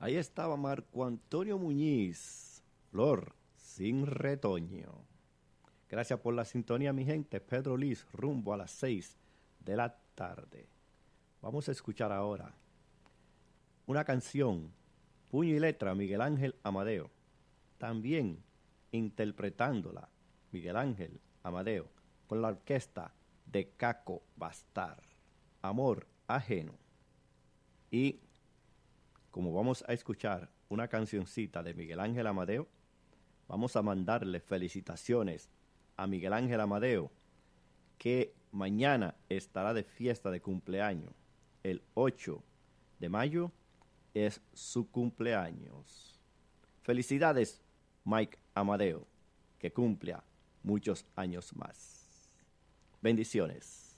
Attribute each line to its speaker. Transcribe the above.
Speaker 1: Ahí estaba Marco Antonio Muñiz, Flor sin retoño. Gracias por la sintonía, mi gente. Pedro Liz, rumbo a las 6 de la tarde. Vamos a escuchar ahora una canción, puño y letra, Miguel Ángel Amadeo. También interpretándola, Miguel Ángel Amadeo, con la orquesta de Caco Bastar. Amor ajeno. Y como vamos a escuchar una cancioncita de Miguel Ángel Amadeo, vamos a mandarle felicitaciones a Miguel Ángel Amadeo, que mañana estará de fiesta de cumpleaños. El 8 de mayo es su cumpleaños. Felicidades, Mike Amadeo, que cumpla muchos años más. Bendiciones.